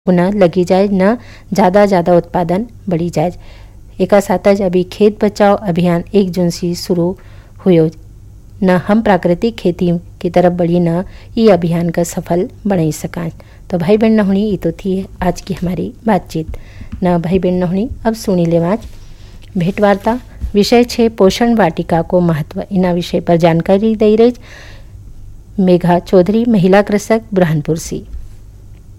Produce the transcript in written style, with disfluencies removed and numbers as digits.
पुनः लगी जाए, न ज़्यादा उत्पादन बढ़ी जाए। एक साथ अभी खेत बचाओ अभियान 1 जून से शुरू हुयो, न हम प्राकृतिक खेती की तरफ बढ़ी, न ये अभियान का सफल बना सका। तो भाई बहन नहुणी ये तो थी आज की हमारी बातचीत न भाई बहन नहुणी। अब सुनी ले आज भेंटवार्ता। विषय छे पोषण वाटिका को महत्व। इना विषय पर जानकारी दे रही मेघा चौधरी, महिला कृषक, बुरहानपुर से।